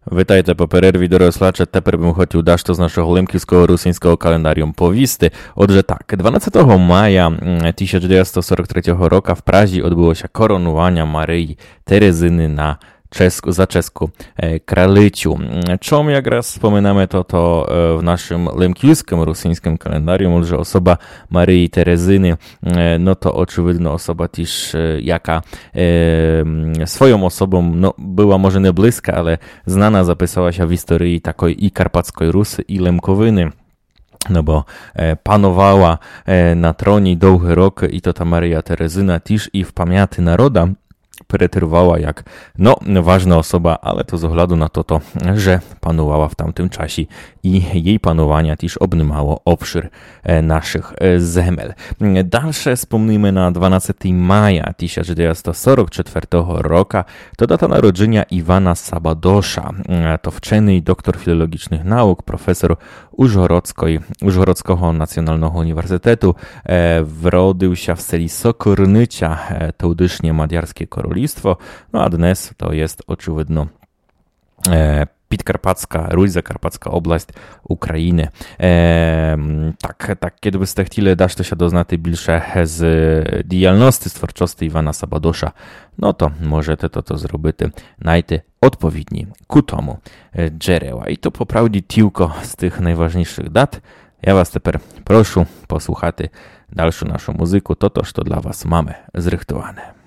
Вітайте по перерві, дорослаче. Тепер бим хотів дашто з нашого лемківського русинського календаріум повісти. Отже так, 12 мая 1943 року в Празі відбулося коронування Марії Terezyny na za czeską kraliciu. Czemu jak raz wspominamy to w naszym lemkijskim, rosyjskim kalendarium, że osoba Maryi Terezyny, no to oczywiście osoba też jaka swoją osobą no, była może nie bliska, ale znana zapisała się w historii takiej i karpackiej Rusy, i Lemkowyny. No bo panowała na tronie długi rok i to ta Maryja Terezyna też i w pamięci naroda preterowała jak, no, ważna osoba, ale to z oгляду na to, że panowała w tamtym czasie i jej panowania też obnymało obszar naszych земель. Dalsze wspomnimy na 12 maja 1944 roku, to data narodzenia Iwana Sabadosza, to wczesny doktor filologicznych nauk, profesor Ужгородського Національного університету, wrodził się w seli Sokornycia, tudysznie Madziarskie Królestwo, no a dnes to jest oczywiście Підкарпатська, Русь, Закарпатська область України. Так, kiedy byste chcieli dać to się doznати більше з діяльності, з творчості Івана Сабадоша, no to możecie to зробити, знайти odpowiedni ku tomu джерела. I to poprawді tylko z tych najważniejszych dat. Ja was teraz proszę posłuchać dalszą naszą muzykę, to, co dla was mamy zrychtowane.